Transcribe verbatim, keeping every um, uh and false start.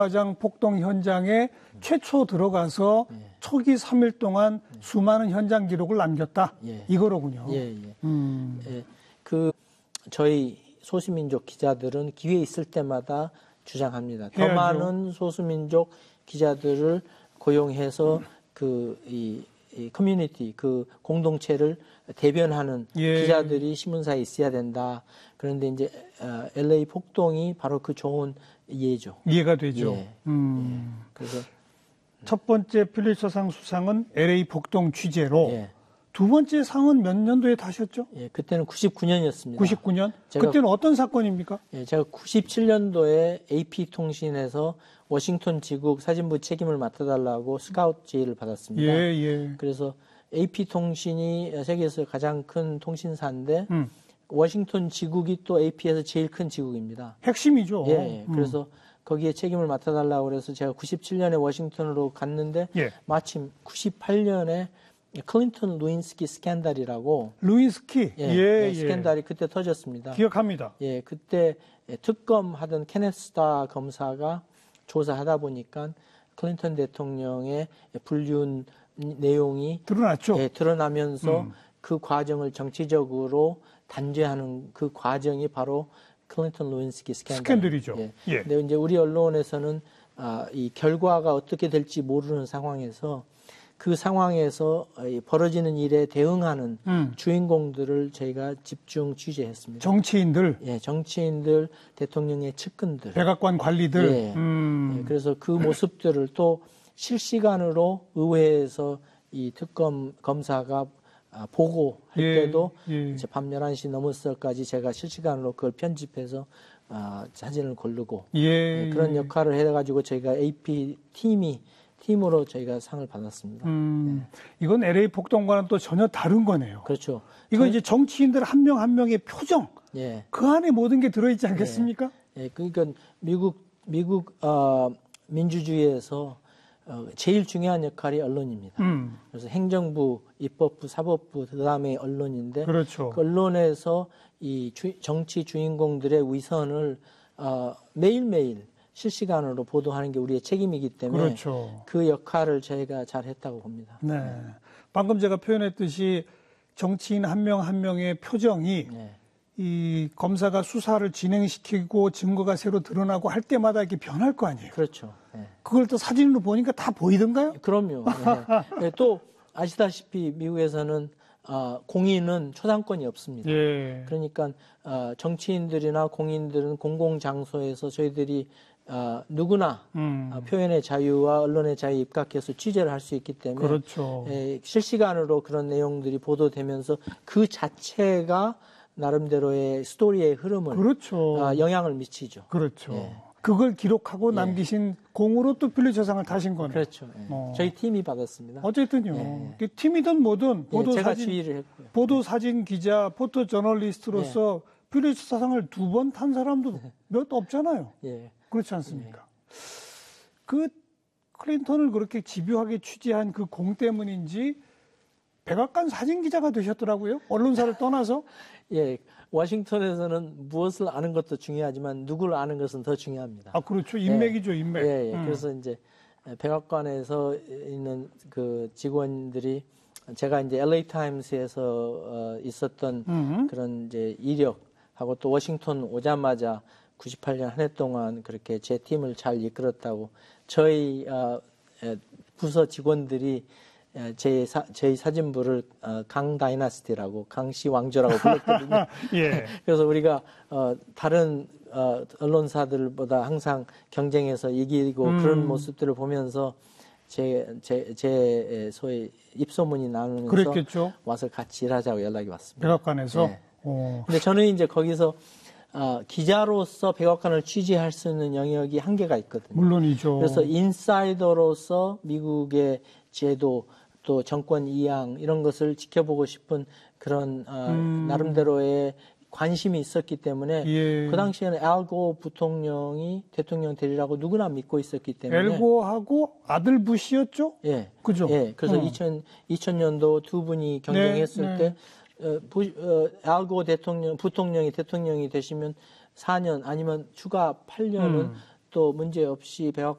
과장 폭동 현장에 최초 들어가서 예. 초기 삼 일 동안 수많은 현장 기록을 남겼다. 예. 이거로군요. 예, 예. 음. 예. 그 저희 소수민족 기자들은 기회 있을 때마다 주장합니다. 더 해야죠. 많은 소수민족 기자들을 고용해서 그 이 이 커뮤니티 그 공동체를 대변하는 예. 기자들이 신문사에 있어야 된다. 그런데 이제 어, 엘에이 폭동이 바로 그 좋은 예죠. 이해가 되죠. 예. 음. 예. 그래서 첫 번째 퓰리처상 수상은 엘에이 폭동 취재로. 예. 두 번째 상은 몇 년도에 타셨죠? 예, 그때는 구십구 년이었습니다. 구십구 년? 제가, 그때는 어떤 사건입니까? 예, 제가 구십칠 년도에 에이피통신에서 워싱턴 지국 사진부 책임을 맡아달라고 스카우트 제의를 받았습니다. 예, 예. 그래서 에이피통신이 세계에서 가장 큰 통신사인데 음. 워싱턴 지국이 또 에이피에서 제일 큰 지국입니다. 핵심이죠. 예, 예. 그래서 거기에 책임을 맡아달라고 그래서 제가 구십칠 년에 워싱턴으로 갔는데 예. 마침 구십팔 년에 클린턴 루인스키 스캔들이라고 루인스키. 예, 예, 예, 예. 스캔들이 그때 터졌습니다. 기억합니다. 예, 그때 특검하던 케네스 스타 검사가 조사하다 보니까 클린턴 대통령의 불륜 내용이 드러났죠. 예, 드러나면서 음. 그 과정을 정치적으로 단죄하는 그 과정이 바로 클린턴 루인스키 스캔들. 스캔들이죠. 예. 예. 근데 이제 우리 언론에서는 아, 이 결과가 어떻게 될지 모르는 상황에서 그 상황에서 벌어지는 일에 대응하는 음. 주인공들을 저희가 집중 취재했습니다. 정치인들, 예, 정치인들, 대통령의 측근들. 백악관 관리들. 예. 음. 예, 그래서 그 모습들을 또 실시간으로 의회에서 이 특검 검사가 보고할 예, 때도 예. 이제 밤 열한 시 넘어서까지 제가 실시간으로 그걸 편집해서 아, 사진을 고르고 예, 예, 그런 예. 역할을 해가지고 저희가 에이피 팀이 팀으로 저희가 상을 받았습니다. 음, 이건 엘에이 폭동과는 또 전혀 다른 거네요. 그렇죠. 이거 저- 이제 정치인들 한 명 한 명의 표정, 예, 그 안에 모든 게 들어있지 않겠습니까? 예, 그러니까 미국 미국 어, 민주주의에서 어, 제일 중요한 역할이 언론입니다. 음, 그래서 행정부, 입법부, 사법부, 그 다음에 언론인데 그렇죠. 그 언론에서 이 주, 정치 주인공들의 위선을 어, 매일매일 실시간으로 보도하는 게 우리의 책임이기 때문에 그렇죠. 그 역할을 저희가 잘 했다고 봅니다. 네. 방금 제가 표현했듯이 정치인 한 명 한 명의 표정이 네. 이 검사가 수사를 진행시키고 증거가 새로 드러나고 할 때마다 이렇게 변할 거 아니에요. 그렇죠. 네. 그걸 또 사진으로 보니까 다 보이던가요? 그럼요. 네. 네, 또 아시다시피 미국에서는 어, 공인은 초상권이 없습니다. 예. 그러니까 어, 정치인들이나 공인들은 공공장소에서 저희들이 어, 누구나 음, 어, 표현의 자유와 언론의 자유에 입각해서 취재를 할 수 있기 때문에 그렇죠. 에, 실시간으로 그런 내용들이 보도되면서 그 자체가 나름대로의 스토리의 흐름을 그렇죠. 어, 영향을 미치죠. 그렇죠. 예. 그걸 기록하고 예. 남기신 공으로 또 퓰리처상을 타신 거네요. 그렇죠. 예. 어. 저희 팀이 받았습니다. 어쨌든요. 예. 그 팀이든 뭐든 예, 보도 제가 사진 지휘를 했고요. 보도 사진 기자, 포토 저널리스트로서 퓰리처상을 두 번 탄 사람도 몇 없잖아요. 예. 그렇지 않습니까? 그 클린턴을 그렇게 집요하게 취재한 그 공 때문인지 백악관 사진 기자가 되셨더라고요. 언론사를 떠나서. 예. 워싱턴에서는 무엇을 아는 것도 중요하지만 누구를 아는 것은 더 중요합니다. 아, 그렇죠. 인맥이죠, 인맥. 예, 예. 음. 그래서 이제 백악관에서 있는 그 직원들이 제가 이제 엘에이 타임스에서 어, 있었던 음. 그런 이제 이력하고 또 워싱턴 오자마자 구십팔 년 한 해 동안 그렇게 제 팀을 잘 이끌었다고 저희 어, 에, 부서 직원들이 에, 제 사, 저희 사진부를 어, 강 다이나스티라고 강씨 왕조라고 불렀거든요. 예. 그래서 우리가 어, 다른 어, 언론사들보다 항상 경쟁해서 이기고 음. 그런 모습들을 보면서 제, 제, 제 소위 입소문이 나누면서 그랬겠죠. 와서 같이 일하자고 연락이 왔습니다. 백악관에서. 네. 어. 근데 저는 이제 거기서 어, 기자로서 백악관을 취재할 수 있는 영역이 한계가 있거든요. 물론이죠. 그래서 인사이더로서 미국의 제도 또 정권 이양 이런 것을 지켜보고 싶은 그런 어, 음. 나름대로의 관심이 있었기 때문에 예. 그 당시에는 엘고 부통령이 대통령 되리라고 누구나 믿고 있었기 때문에 엘고하고 아들 부시였죠? 예, 그죠? 예, 그래서 어. 이천, 이천 년도 두 분이 경쟁했을 네, 네. 때 어, 부, 어, 엘고 대통령 부통령이 대통령이 되시면 사 년 아니면 추가 팔 년은 음. 또 문제 없이 백악